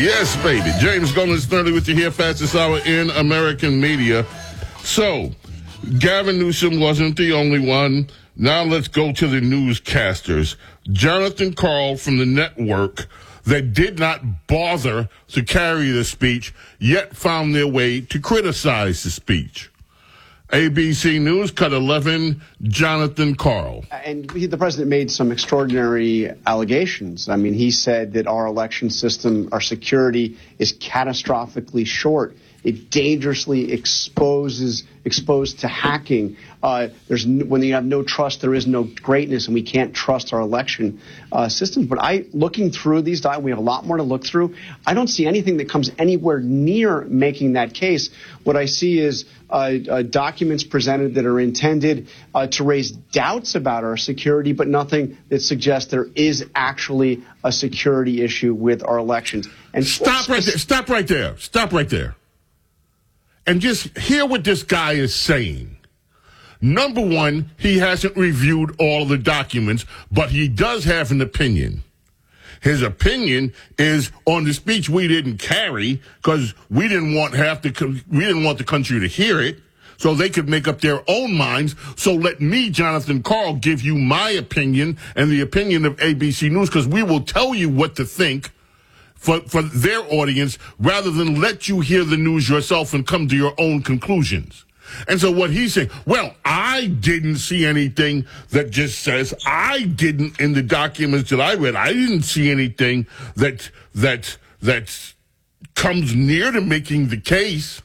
Yes, baby. James Gomez, 30 with you here, fastest hour in American media. So, Gavin Newsom wasn't the only one. Now let's go to the newscasters. Jonathan Karl from the network that did not bother to carry the speech, yet found their way to criticize the speech. ABC News, cut 11, Jonathan Karl. And the president made some extraordinary allegations. I mean, he said that our election system, our security is catastrophically short. It dangerously exposed to hacking. When you have no trust, there is no greatness, and we can't trust our election systems. But looking through these documents, we have a lot more to look through. I don't see anything that comes anywhere near making that case. What I see is documents presented that are intended to raise doubts about our security, but nothing that suggests there is actually a security issue with our elections. And Stop right there. And just hear what this guy is saying. Number one, he hasn't reviewed all of the documents, but he does have an opinion. His opinion is on the speech we didn't carry because we didn't want the country to hear it, so they could make up their own minds. So let me, Jonathan Karl, give you my opinion and the opinion of ABC News, because we will tell you what to think for their audience, rather than let you hear the news yourself and come to your own conclusions. And so what he's saying, well, I didn't see anything that just says, I didn't, in the documents that I read, I didn't see anything that comes near to making the case.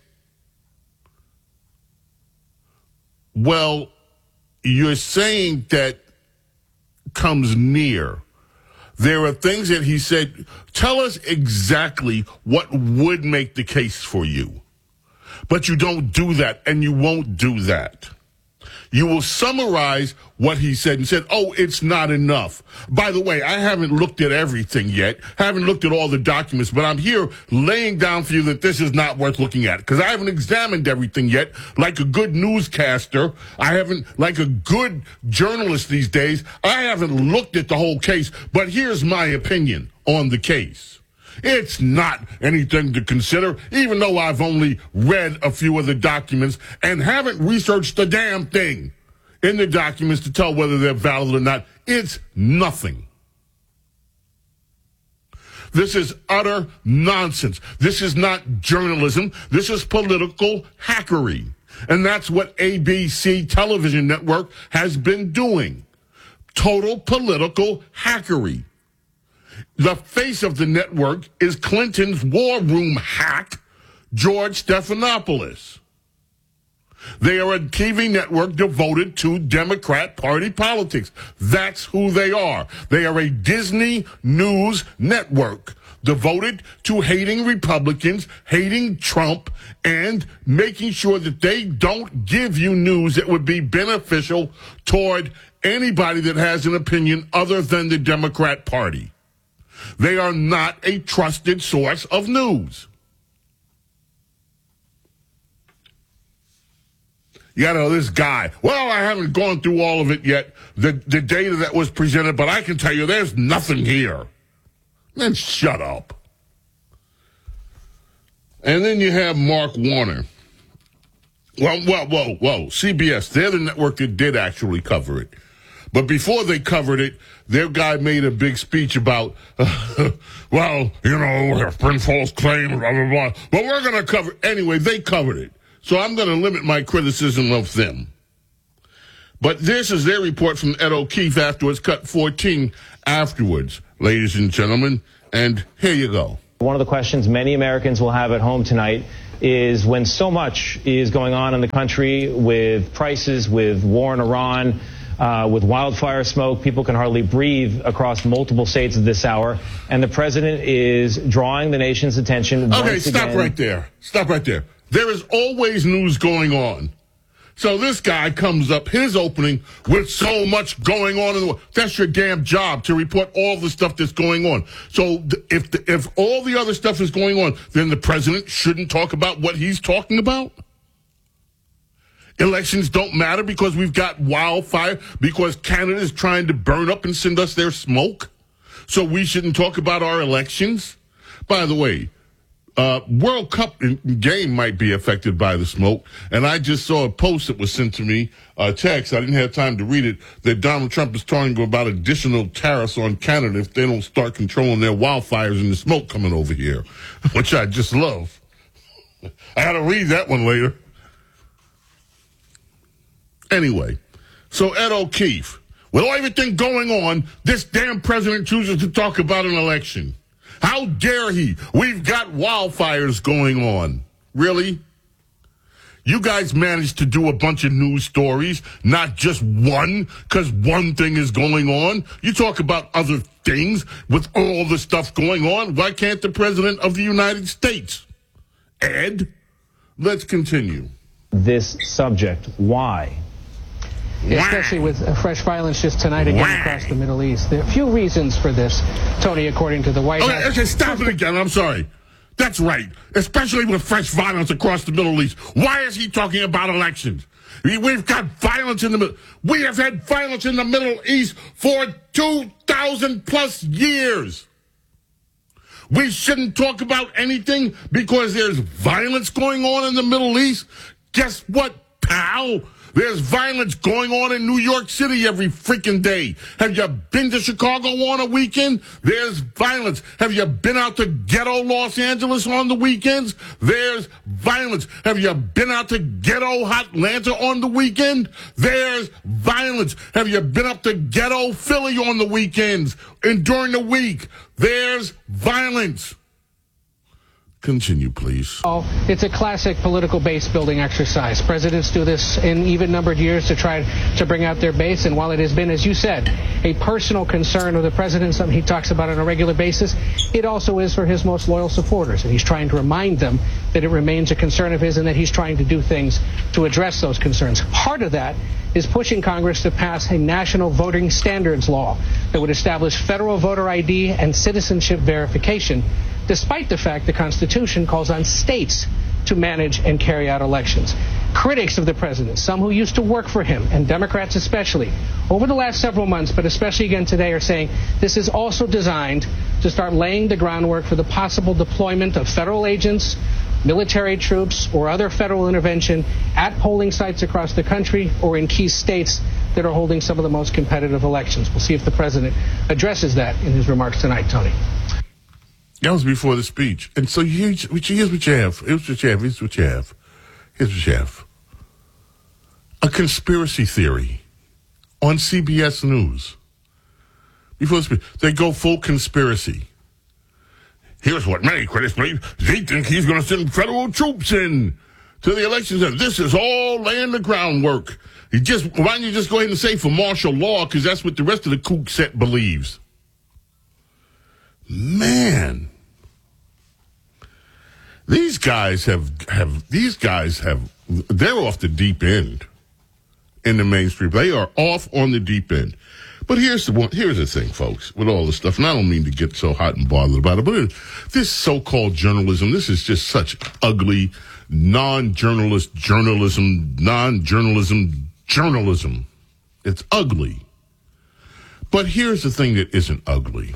Well, you're saying that comes near. There are things that he said, tell us exactly what would make the case for you. But you don't do that, and you won't do that. You will summarize what he said and said, oh, it's not enough. By the way, I haven't looked at everything yet, haven't looked at all the documents, but I'm here laying down for you that this is not worth looking at, because I haven't examined everything yet. Like a good newscaster, like a good journalist these days, I haven't looked at the whole case, but here's my opinion on the case. It's not anything to consider, even though I've only read a few of the documents and haven't researched a damn thing in the documents to tell whether they're valid or not. It's nothing. This is utter nonsense. This is not journalism. This is political hackery. And that's what ABC television network has been doing. Total political hackery. The face of the network is Clinton's war room hack, George Stephanopoulos. They are a TV network devoted to Democrat Party politics. That's who they are. They are a Disney news network devoted to hating Republicans, hating Trump, and making sure that they don't give you news that would be beneficial toward anybody that has an opinion other than the Democrat Party. They are not a trusted source of news. You gotta know this guy. Well, I haven't gone through all of it yet, the data that was presented, but I can tell you there's nothing here. Then shut up. And then you have Mark Warner. Well, CBS, they're the network that did actually cover it. But before they covered it, their guy made a big speech about, been false claims, blah, blah, blah. But we're going to cover it. Anyway, they covered it. So I'm going to limit my criticism of them. But this is their report from Ed O'Keefe afterwards, cut 14 afterwards, ladies and gentlemen. And here you go. One of the questions many Americans will have at home tonight is, when so much is going on in the country with prices, with war in Iran, with wildfire smoke, people can hardly breathe across multiple states at this hour, and the president is drawing the nation's attention once again. Stop right there. There is always news going on. So this guy comes up, his opening, with so much going on in the world. That's your damn job, to report all the stuff that's going on. So if all the other stuff is going on, then the president shouldn't talk about what he's talking about? Elections don't matter because we've got wildfire, because Canada is trying to burn up and send us their smoke? So we shouldn't talk about our elections? By the way, World Cup game might be affected by the smoke. And I just saw a post that was sent to me, text. I didn't have time to read it, that Donald Trump is talking about additional tariffs on Canada if they don't start controlling their wildfires and the smoke coming over here, which I just love. I got to read that one later. Anyway, so Ed O'Keefe, with everything going on, this damn president chooses to talk about an election. How dare he? We've got wildfires going on. Really? You guys managed to do a bunch of news stories, not just one, because one thing is going on. You talk about other things with all the stuff going on. Why can't the president of the United States? Ed, let's continue. This subject, why? Especially with fresh violence just tonight again across the Middle East. There are a few reasons for this, Tony, according to the White House. Okay, stop it again. I'm sorry. That's right. Especially with fresh violence across the Middle East. Why is he talking about elections? We've got violence in the Middle. We have had violence in the Middle East for 2,000 plus years. We shouldn't talk about anything because there's violence going on in the Middle East. Guess what, pal? There's violence going on in New York City every freaking day. Have you been to Chicago on a weekend? There's violence. Have you been out to ghetto Los Angeles on the weekends? There's violence. Have you been out to ghetto Atlanta on the weekend? There's violence. Have you been up to ghetto Philly on the weekends and during the week? There's violence. Continue, please. It's a classic political base building exercise. Presidents do this in even-numbered years to try to bring out their base. And while it has been, as you said, a personal concern of the president, something he talks about on a regular basis, it also is for his most loyal supporters. And he's trying to remind them that it remains a concern of his and that he's trying to do things to address those concerns. Part of that is pushing Congress to pass a national voting standards law that would establish federal voter ID and citizenship verification, despite the fact the Constitution calls on states to manage and carry out elections. Critics of the president, some who used to work for him, and Democrats especially, over the last several months, but especially again today, are saying this is also designed to start laying the groundwork for the possible deployment of federal agents, military troops, or other federal intervention at polling sites across the country or in key states that are holding some of the most competitive elections. We'll see if the president addresses that in his remarks tonight, Tony. That was before the speech. And so here's what you have. Here's what you have. A conspiracy theory on CBS News. Before the speech, they go full conspiracy. Here's what many critics believe. They think he's going to send federal troops in to the elections. And this is all laying the groundwork. Why don't you just go ahead and say for martial law, because that's what the rest of the kook set believes. Man, these guys they're off the deep end in the mainstream. They are off on the deep end. But here's the thing, folks, with all this stuff, and I don't mean to get so hot and bothered about it, but this so-called journalism, this is just such ugly, non-journalism. It's ugly. But here's the thing that isn't ugly.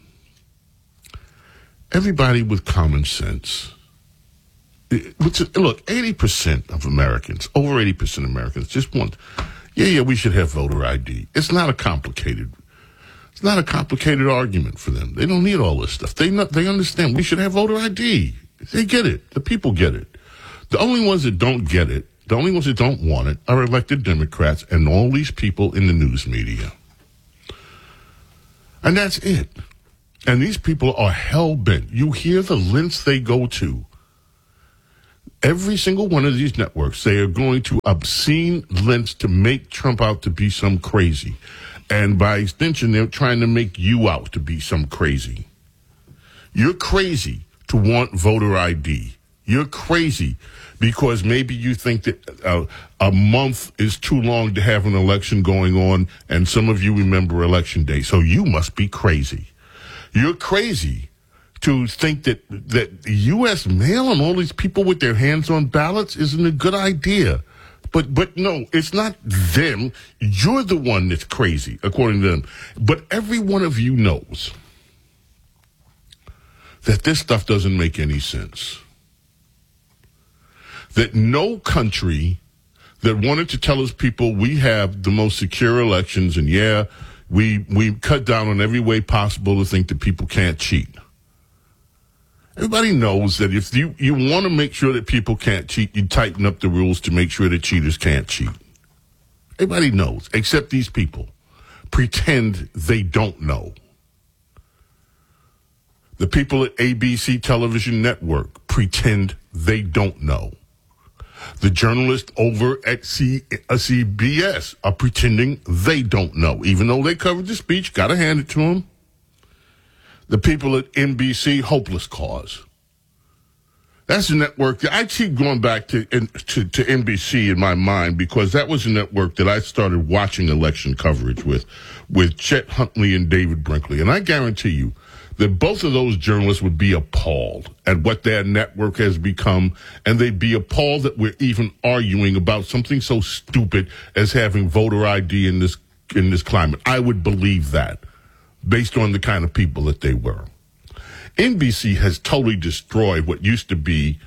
Everybody with common sense. Look, 80% of Americans, over 80% of Americans, just want, we should have voter ID. It's not a complicated argument for them. They don't need all this stuff. They understand we should have voter ID. They get it. The people get it. The only ones that don't get it, the only ones that don't want it, are elected Democrats and all these people in the news media. And that's it. And these people are hell-bent. You hear the lengths they go to. Every single one of these networks, they are going to obscene lengths to make Trump out to be some crazy. And by extension, they're trying to make you out to be some crazy. You're crazy to want voter ID. You're crazy because maybe you think that a month is too long to have an election going on, and some of you remember Election Day. So you must be crazy. You're crazy to think that the U.S. mail and all these people with their hands on ballots isn't a good idea. But no, it's not them. You're the one that's crazy, according to them. But every one of you knows that this stuff doesn't make any sense. That no country that wanted to tell its people we have the most secure elections, and we cut down on every way possible to think that people can't cheat. Everybody knows that if you want to make sure that people can't cheat, you tighten up the rules to make sure that cheaters can't cheat. Everybody knows, except these people pretend they don't know. The people at ABC Television Network pretend they don't know. The journalists over at CBS are pretending they don't know, even though they covered the speech. Got to hand it to them. The people at NBC, hopeless cause. That's a network that I keep going back to NBC in my mind, because that was a network that I started watching election coverage with Chet Huntley and David Brinkley. And I guarantee you that both of those journalists would be appalled at what their network has become, and they'd be appalled that we're even arguing about something so stupid as having voter ID in this climate. I would believe that, based on the kind of people that they were. NBC has totally destroyed what used to be,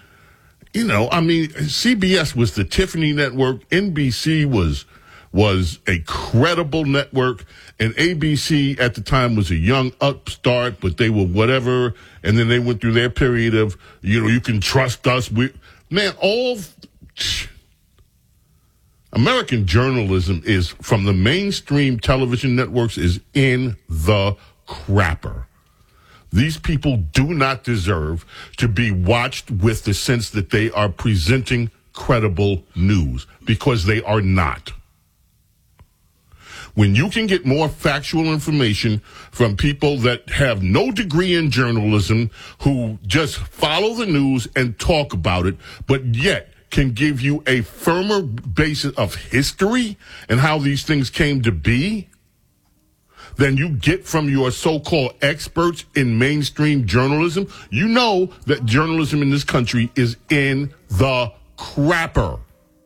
CBS was the Tiffany network, NBC was a credible network, and ABC at the time was a young upstart, but they were whatever, and then they went through their period of, you can trust us. American journalism is, from the mainstream television networks, is in the crapper. These people do not deserve to be watched with the sense that they are presenting credible news, because they are not. When you can get more factual information from people that have no degree in journalism, who just follow the news and talk about it, but yet can give you a firmer basis of history and how these things came to be, than you get from your so-called experts in mainstream journalism, you know that journalism in this country is in the crapper.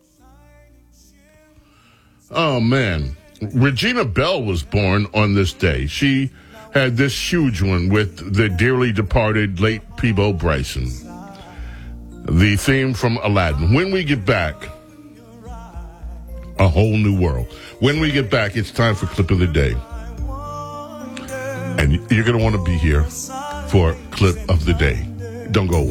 Oh, man. Regina Bell was born on this day. She had this huge one with the dearly departed late Peabo Bryson. The theme from Aladdin. When we get back, a whole new world. When we get back, it's time for Clip of the Day. And you're going to want to be here for Clip of the Day. Don't go away.